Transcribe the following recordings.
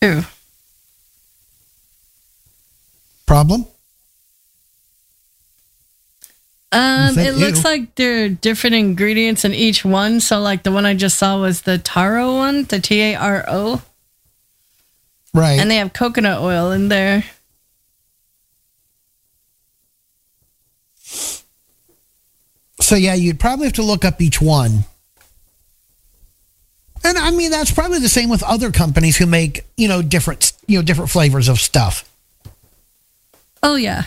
Who? Problem? It looks like there are different ingredients in each one. So, like the one I just saw was the taro one, the Taro. Right. And they have coconut oil in there. So, yeah, you'd probably have to look up each one. And, I mean, that's probably the same with other companies who make, different flavors of stuff. Oh, yeah.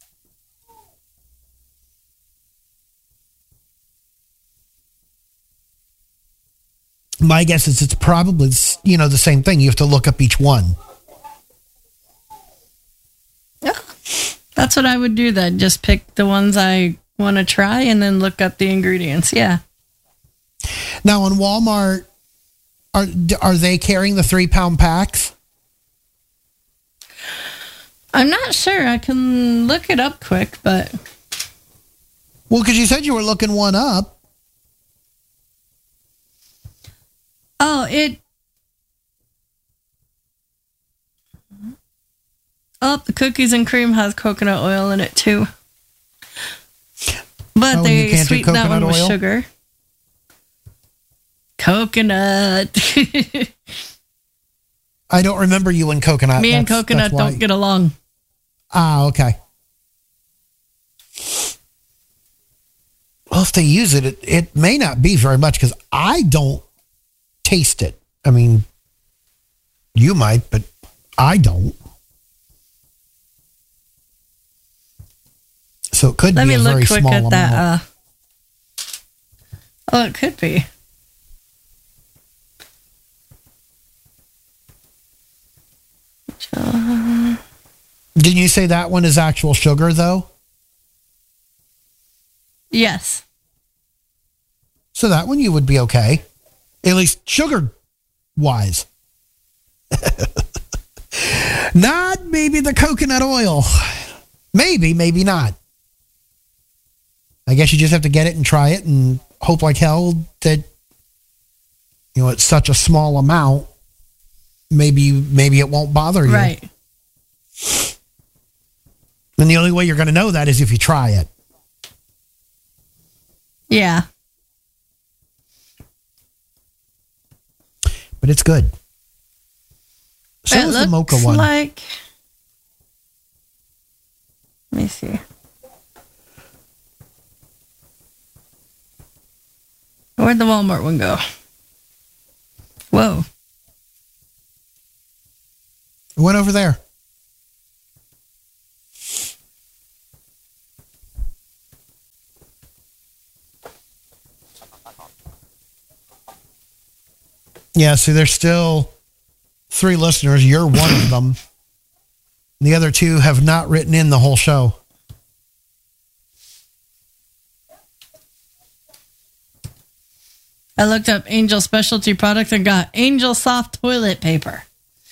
My guess is it's probably, the same thing. You have to look up each one. Yeah. That's what I would do then. Just pick the ones I want to try and then look up the ingredients. Yeah. Now, on Walmart, are they carrying the 3-pound packs? I'm not sure. I can look it up quick, but... Well, because you said you were looking one up. Oh, the cookies and cream has coconut oil in it too. But they sweeten that one with sugar. Coconut. I don't remember you and coconut. Me and coconut don't get along. Ah, okay. Well, if they use it, it may not be very much because I don't taste it. I mean, you might, but I don't. So it could be a very small amount. Let me look quick at that. Oh, it could be. Didn't you say that one is actual sugar, though? Yes. So that one you would be okay. At least sugar-wise. Not maybe the coconut oil. Maybe, maybe not. I guess you just have to get it and try it and hope like hell that, it's such a small amount. Maybe it won't bother you. Right. And the only way you're going to know that is if you try it. Yeah. But it's good. So is the mocha one. Let me see. Where'd the Walmart one go? Whoa. It went over there. Yeah, see, there's still 3 listeners. You're one of them. The other 2 have not written in the whole show. I looked up Angel Specialty Products and got Angel Soft Toilet Paper.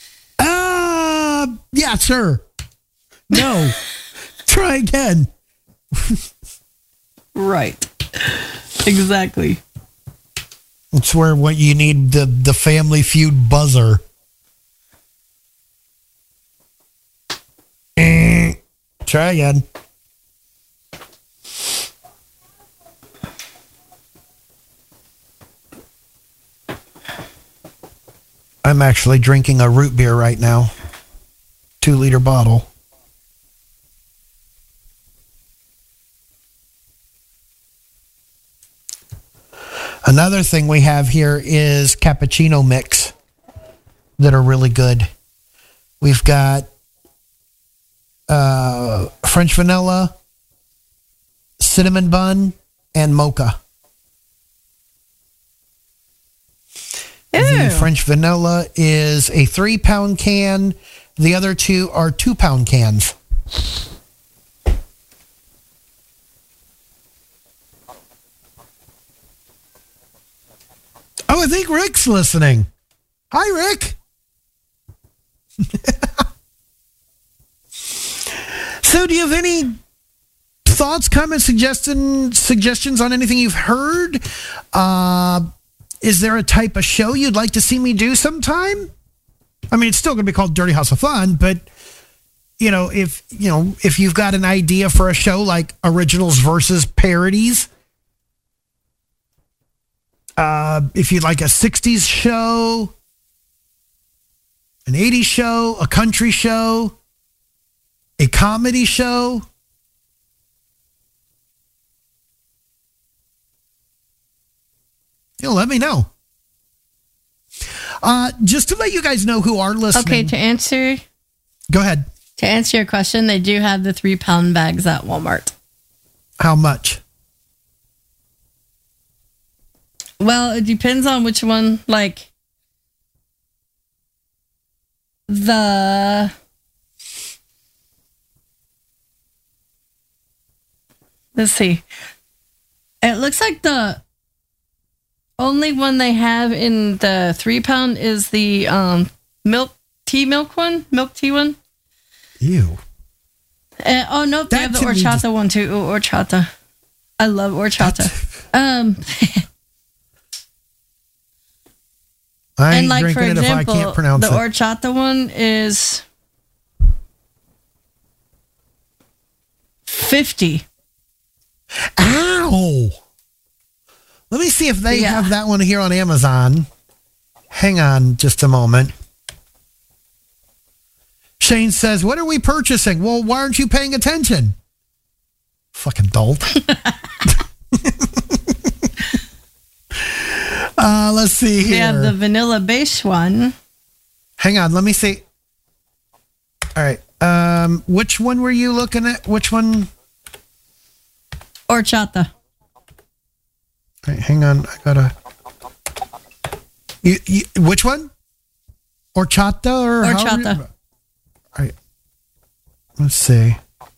Yeah, sir. No. Try again. Right. Exactly. It's where what you need the Family Feud buzzer. Try again. I'm actually drinking a root beer right now. 2-liter bottle. Another thing we have here is cappuccino mix that are really good. We've got French vanilla, cinnamon bun, and mocha. Ew. The French vanilla is a 3-pound can. The other 2 are 2-pound cans. Oh, I think Rick's listening. Hi, Rick. So, do you have any thoughts, comments, suggestions on anything you've heard? Is there a type of show you'd like to see me do sometime? I mean, it's still going to be called Dirty House of Fun, but if you've got an idea for a show like originals versus parodies, if you'd like a 60s show, an 80s show, a country show, a comedy show, let me know. Just to let you guys know who are listening. Okay, to answer. Go ahead. To answer your question, they do have the 3-pound bags at Walmart. How much? Well, it depends on which one. Like let's see. It looks like the only one they have in the 3-pound is the milk tea one. Ew. Oh no, they have the horchata one too. Ooh, horchata. I love horchata. I ain't and like drinking for example, it if I can't pronounce the it. horchata one is $50. Ow! Let me see if they have that one here on Amazon. Hang on just a moment. Shane says, what are we purchasing? Well, why aren't you paying attention? Fucking dolt. Let's see here. They have the vanilla base one. Hang on, let me see. All right. Which one were you looking at? Which one? Horchata. All right, hang on. I gotta. Which one? Horchata or horchata? All right. Let's see.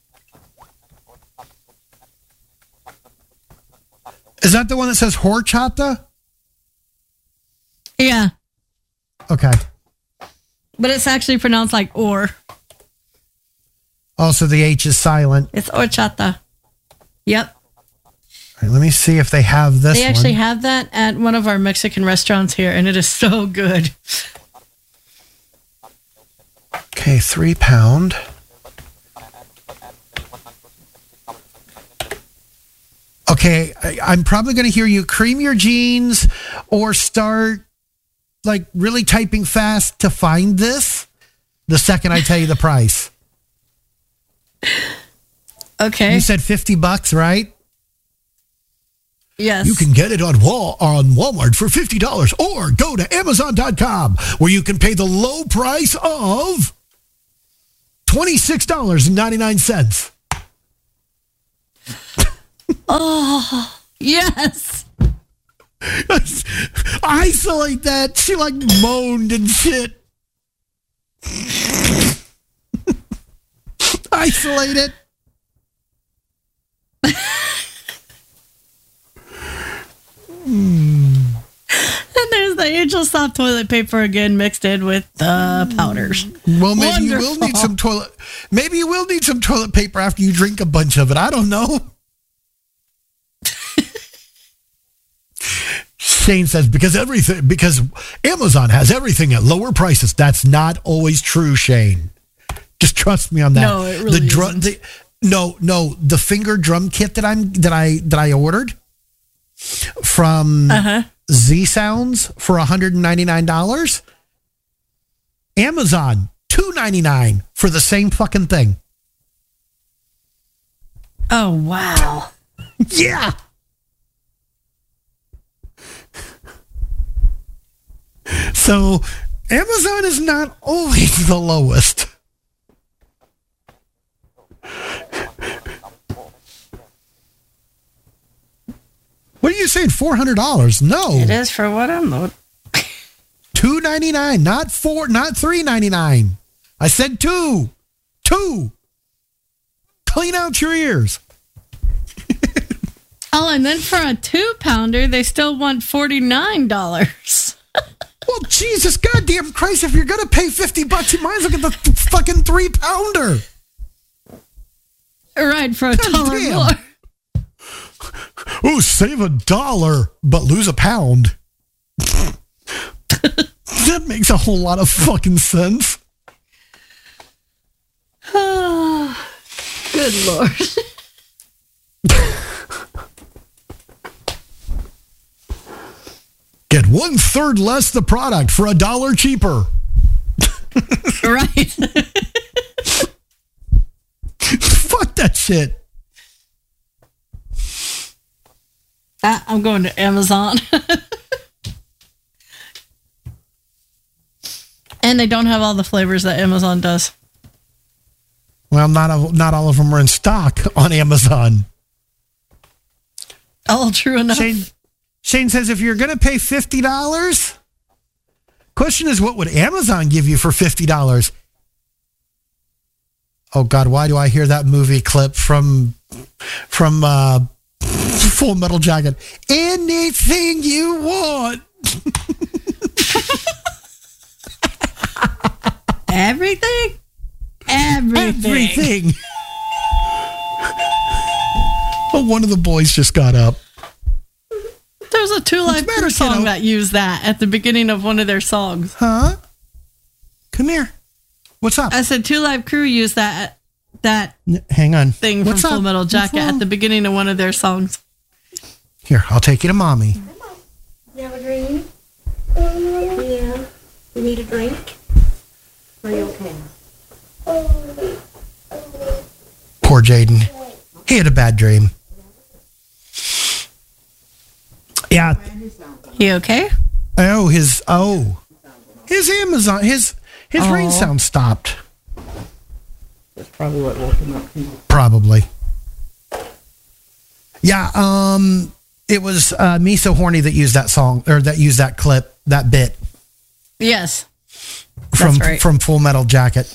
Is that the one that says horchata? Yeah. Okay. But it's actually pronounced like or. Also, the H is silent. It's horchata. Yep. All right, let me see if they have this. They actually have that at one of our Mexican restaurants here, and it is so good. Okay, 3-pound. Okay, I'm probably going to hear you cream your jeans or start like really typing fast to find this the second I tell you the price. Okay. You said $50, right? Yes. You can get it on Walmart for $50 or go to Amazon.com where you can pay the low price of $26.99. Oh, yes. Isolate that. She like moaned and shit. Isolate it. And there's the Angel Soft toilet paper again mixed in with the powders. Well, maybe you will need some toilet. Maybe you will need some toilet paper after you drink a bunch of it. I don't know. Shane says because Amazon has everything at lower prices. That's not always true, Shane. Just trust me on that. No, it really isn't. The finger drum kit that I ordered from Z Sounds for $199. Amazon $299 for the same fucking thing. Oh wow. Yeah. So Amazon is not always the lowest. What are you saying? $400? No. It is for what I'm looking. $299, not $399. I said two. Clean out your ears. Oh, and then for a 2-pounder, they still want $49. Well, Jesus, goddamn Christ! If you're gonna pay $50, you might as well get the fucking 3-pounder. Right, for $1 more. Oh, save $1, but lose £1. That makes a whole lot of fucking sense. Good Lord. Get 1/3 less the product for $1 cheaper. Right. Fuck that shit. I'm going to Amazon. And they don't have all the flavors that Amazon does. Well, not all of them are in stock on Amazon. Oh, true enough. Shane says, if you're going to pay $50, question is, what would Amazon give you for $50? Oh God, why do I hear that movie clip from Full Metal Jacket? Anything you want. Everything. Oh, one of the boys just got up. There's a Two Live Crew song that used that at the beginning of one of their songs. Huh? Come here. What's up? I said Two Live Crew used that hang on thing from Full Metal Jacket at the beginning of one of their songs. Here, I'll take you to mommy. You have a dream? Yeah. You need a drink? Are you okay? Poor Jaden. He had a bad dream. Yeah. You okay? His Amazon, his ring sound stopped. That's probably what woke him up. Probably. Yeah, it was Me So Horny that used that song, or that used that clip, that bit. Yes. From Full Metal Jacket.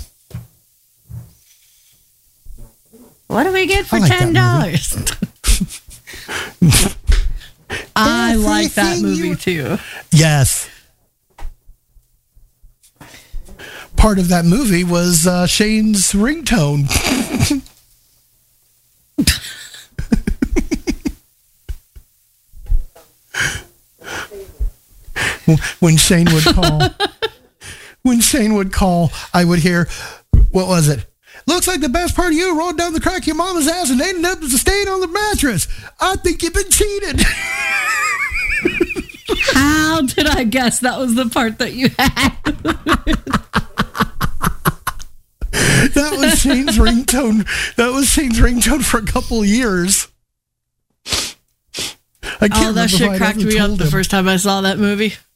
What do we get for I like $10? I like that movie too. Yes. Part of that movie was Shane's ringtone. When Shane would call, I would hear, what was it? Looks like the best part of you rolled down the crack of your mama's ass and ended up as a stain on the mattress. I think you've been cheated. How did I guess that was the part that you had? That was Shane's ringtone. That was Shane's ringtone for a couple of years. That shit cracked me up the first time I saw that movie.